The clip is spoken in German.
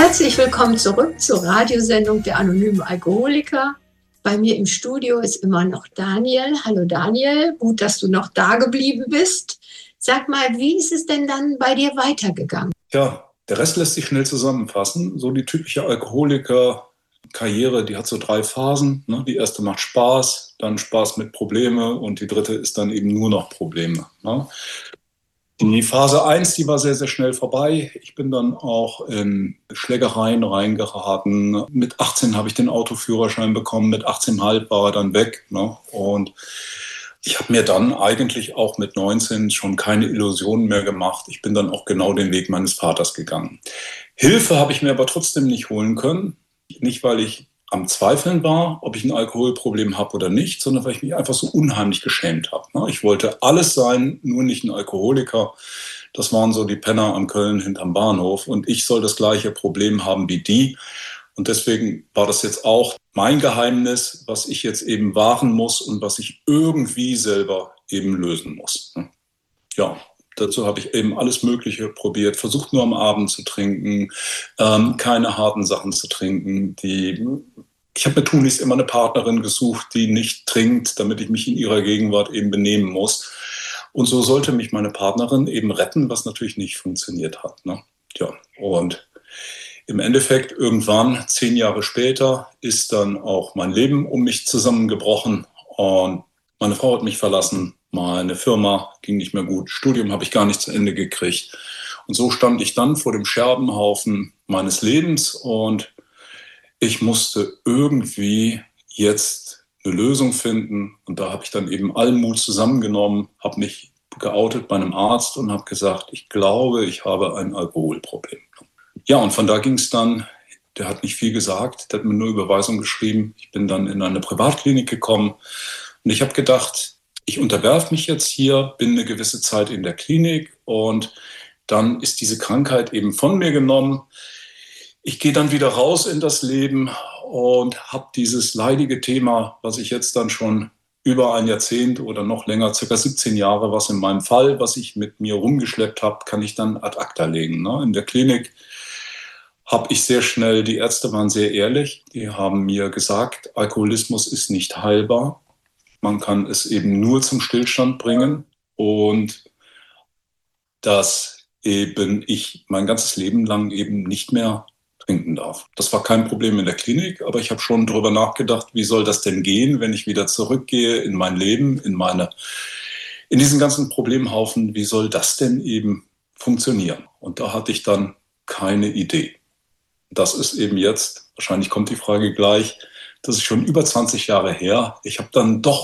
Herzlich willkommen zurück zur Radiosendung der anonymen Alkoholiker. Bei mir im Studio ist immer noch Daniel. Hallo Daniel, gut, dass du noch da geblieben bist. Sag mal, wie ist es denn dann bei dir weitergegangen? Ja, der Rest lässt sich schnell zusammenfassen. So die typische Alkoholiker-Karriere, die hat so 3 Phasen. Ne? Die erste macht Spaß, dann Spaß mit Probleme und die dritte ist dann eben nur noch Probleme. Ne? Die Phase 1, die war sehr, sehr schnell vorbei. Ich bin dann auch in Schlägereien reingeraten. Mit 18 habe ich den Autoführerschein bekommen, mit 18,5 war er dann weg. Ne? Und ich habe mir dann eigentlich auch mit 19 schon keine Illusionen mehr gemacht. Ich bin dann auch genau den Weg meines Vaters gegangen. Hilfe habe ich mir aber trotzdem nicht holen können. Nicht, weil ich am Zweifeln war, ob ich ein Alkoholproblem habe oder nicht, sondern weil ich mich einfach so unheimlich geschämt habe. Ich wollte alles sein, nur nicht ein Alkoholiker. Das waren so die Penner am Köln hinterm Bahnhof. Und ich soll das gleiche Problem haben wie die. Und deswegen war das jetzt auch mein Geheimnis, was ich jetzt eben wahren muss und was ich irgendwie selber eben lösen muss. Ja, dazu habe ich eben alles Mögliche probiert, versucht nur am Abend zu trinken, keine harten Sachen zu trinken. Ich habe mir tunlichst immer eine Partnerin gesucht, die nicht trinkt, damit ich mich in ihrer Gegenwart eben benehmen muss. Und so sollte mich meine Partnerin eben retten, was natürlich nicht funktioniert hat. Ne? Ja, und im Endeffekt irgendwann, 10 Jahre später, ist dann auch mein Leben um mich zusammengebrochen und meine Frau hat mich verlassen, meine Firma ging nicht mehr gut, Studium habe ich gar nicht zu Ende gekriegt. Und so stand ich dann vor dem Scherbenhaufen meines Lebens und ich musste irgendwie jetzt eine Lösung finden. Und da habe ich dann eben allen Mut zusammengenommen, habe mich geoutet bei einem Arzt und habe gesagt, ich glaube, ich habe ein Alkoholproblem. Ja, und von da ging es dann, der hat nicht viel gesagt, der hat mir nur Überweisung geschrieben. Ich bin dann in eine Privatklinik gekommen und ich habe gedacht, ich unterwerfe mich jetzt hier, bin eine gewisse Zeit in der Klinik und dann ist diese Krankheit eben von mir genommen. Ich gehe dann wieder raus in das Leben und habe dieses leidige Thema, was ich jetzt dann schon über ein Jahrzehnt oder noch länger, circa 17 Jahre, was in meinem Fall, was ich mit mir rumgeschleppt habe, kann ich dann ad acta legen. Ne? In der Klinik habe ich sehr schnell, die Ärzte waren sehr ehrlich, die haben mir gesagt, Alkoholismus ist nicht heilbar. Man kann es eben nur zum Stillstand bringen und dass eben ich mein ganzes Leben lang eben nicht mehr trinken darf. Das war kein Problem in der Klinik, aber ich habe schon darüber nachgedacht, wie soll das denn gehen, wenn ich wieder zurückgehe in mein Leben, in diesen ganzen Problemhaufen, wie soll das denn eben funktionieren? Und da hatte ich dann keine Idee. Das ist eben jetzt, wahrscheinlich kommt die Frage gleich, das ist schon über 20 Jahre her. Ich habe dann doch